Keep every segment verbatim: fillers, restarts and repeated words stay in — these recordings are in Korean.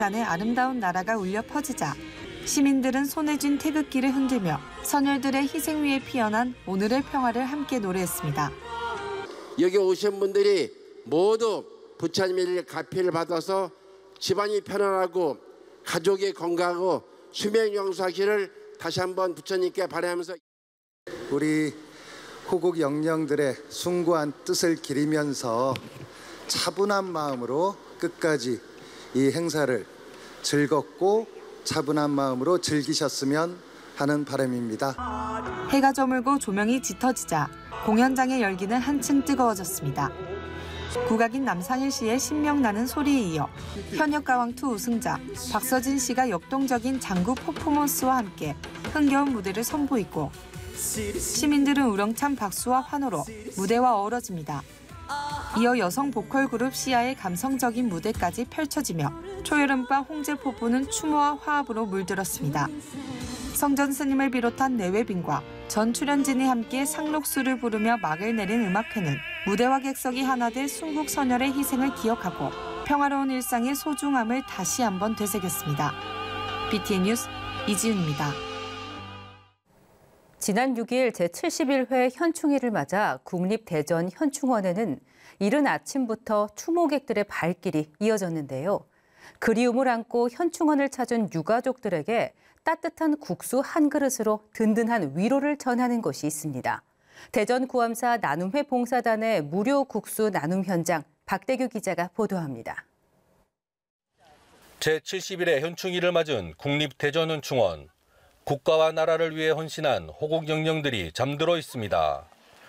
안에 아름다운 나라가 울려 퍼지자 시민들은 손에 쥔 태극기를 흔들며 선열들의 희생 위에 피어난 오늘의 평화를 함께 노래했습니다. 여기 오신 분들이 모두 부처님의 가피를 받아서 집안이 편안하고 가족이 건강하고 수명 영수하기를 다시 한번 부처님께 바라면서 우리 호국 영령들의 숭고한 뜻을 기리면서 차분한 마음으로 끝까지 이 행사를 즐겁고 차분한 마음으로 즐기셨으면 하는 바람입니다. 해가 저물고 조명이 짙어지자 공연장의 열기는 한층 뜨거워졌습니다. 국악인 남상일 씨의 신명나는 소리에 이어 현역가왕 투 우승자 박서진 씨가 역동적인 장구 퍼포먼스와 함께 흥겨운 무대를 선보이고 시민들은 우렁찬 박수와 환호로 무대와 어우러집니다. 이어 여성 보컬 그룹 시아의 감성적인 무대까지 펼쳐지며 초여름밤 홍제폭포는 추모와 화합으로 물들었습니다. 성전 스님을 비롯한 내외빈과 전 출연진이 함께 상록수를 부르며 막을 내린 음악회는 무대와 객석이 하나 돼 순국 선열의 희생을 기억하고 평화로운 일상의 소중함을 다시 한번 되새겼습니다. 비티엔 뉴스 이지윤입니다. 지난 육 일 제칠십일 회 현충일을 맞아 국립대전 현충원에는 이른 아침부터 추모객들의 발길이 이어졌는데요. 그리움을 안고 현충원을 찾은 유가족들에게 따뜻한 국수 한 그릇으로 든든한 위로를 전하는 곳이 있습니다. 대전 구암사 나눔회 봉사단의 무료 국수 나눔 현장 박대규 기자가 보도합니다. 제칠십일 회 현충일을 맞은 국립대전현충원. 국가와 나라를 위해 헌신한 호국 영령들이 잠들어 있습니다.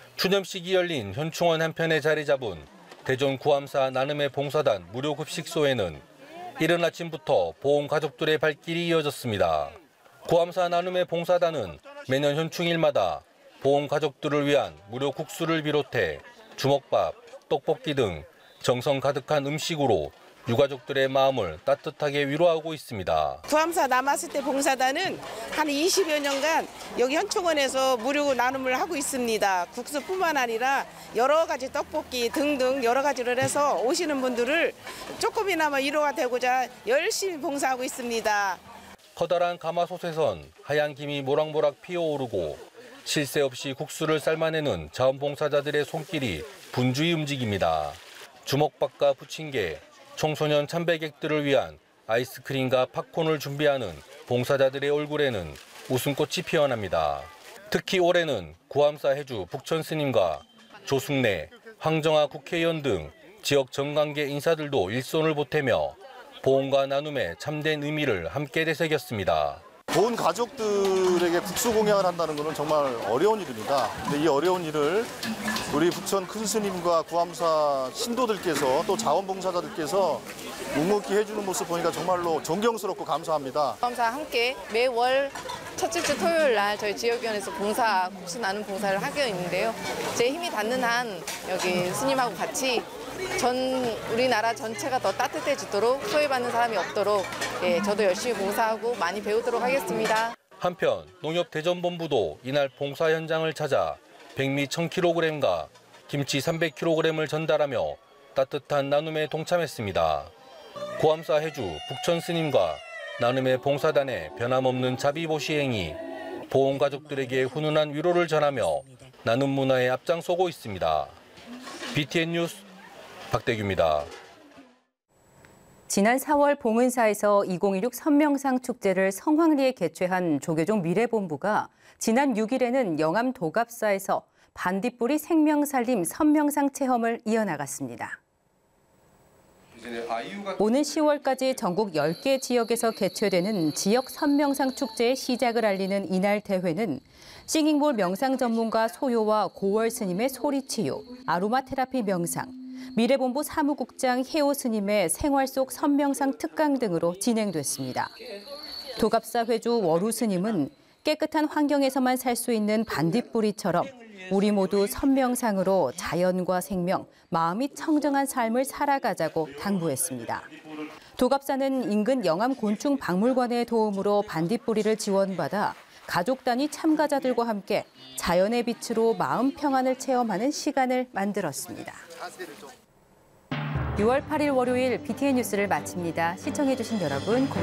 추념식이 열린 현충원 한편에 자리 잡은 대전 구암사 나눔회 봉사단 무료 급식소에는 이른 아침부터 보온 가족들의 발길이 이어졌습니다. 구암사 나눔회 봉사단은 매년 현충일마다 보온 가족들을 위한 무료 국수를 비롯해 주먹밥, 떡볶이 등 정성 가득한 음식으로 유가족들의 마음을 따뜻하게 위로하고 있습니다. 구암사 남았을 때 봉사단은 한 이십여 년간 여기 현충원에서 무료 나눔을 하고 있습니다. 국수뿐만 아니라 여러 가지 떡볶이 등등 여러 가지를 해서 오시는 분들을 조금이나마 위로가 되고자 열심히 봉사하고 있습니다. 커다란 가마솥에선 하얀 김이 모락모락 피어오르고 쉴 새 없이 국수를 삶아내는 자원봉사자들의 손길이 분주히 움직입니다. 주먹밥과 부침개, 청소년 참배객들을 위한 아이스크림과 팝콘을 준비하는 봉사자들의 얼굴에는 웃음꽃이 피어납니다. 특히 올해는 구암사 해주 북천 스님과 조승래, 황정아 국회의원 등 지역 정관계 인사들도 일손을 보태며 보온과 나눔의 참된 의미를 함께 되새겼습니다. 보온 가족들에게 국수 공양을 한다는 것은 정말 어려운 일입니다. 근데 이 어려운 일을 우리 북천 큰 스님과 구암사 신도들께서 또 자원봉사자들께서 묵묵히 해주는 모습 보니까 정말로 존경스럽고 감사합니다. 구암사 함께 매월 첫째 주 토요일 날 저희 지역위원회에서 봉사, 국수 나눔 봉사를 하게 있는데요. 제 힘이 닿는 한 여기 스님하고 같이 전 우리나라 전체가 더 따뜻해지도록 소외받는 사람이 없도록 예, 저도 열심히 봉사하고 많이 배우도록 하겠습니다. 한편 농협대전본부도 이날 봉사 현장을 찾아 백미 천 킬로그램과 김치 삼백 킬로그램을 전달하며 따뜻한 나눔에 동참했습니다. 구암사 해주 북천 스님과 나눔의 봉사단의 변함없는 자비보시 행위, 보온 가족들에게 훈훈한 위로를 전하며 나눔 문화에 앞장서고 있습니다. 비티엔 뉴스 박대규입니다. 지난 사월 봉은사에서 이천십육 선명상 축제를 성황리에 개최한 조계종 미래본부가 지난 육 일에는 영암 도갑사에서 반딧불이 생명살림 선명상 체험을 이어나갔습니다. 오는 시월까지 전국 열 개 지역에서 개최되는 지역 선명상 축제의 시작을 알리는 이날 대회는 싱잉볼 명상 전문가 소요와 고월 스님의 소리치유, 아로마 테라피 명상, 미래본부 사무국장 혜호 스님의 생활 속 선명상 특강 등으로 진행됐습니다. 도갑사 회주 월우 스님은 깨끗한 환경에서만 살 수 있는 반딧불이처럼 우리 모두 선명상으로 자연과 생명, 마음이 청정한 삶을 살아가자고 당부했습니다. 도갑사는 인근 영암곤충박물관의 도움으로 반딧불이를 지원받아 가족 단위 참가자들과 함께 자연의 빛으로 마음 평안을 체험하는 시간을 만들었습니다. 유월 팔일 월요일 비티엔 뉴스를 마칩니다. 시청해주신 여러분 고맙습니다.